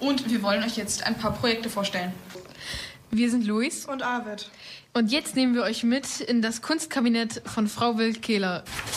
Und wir wollen euch jetzt ein paar Projekte vorstellen. Wir sind Luis und Arvid. Und jetzt nehmen wir euch mit in das Kunstkabinett von Frau Wildkehler.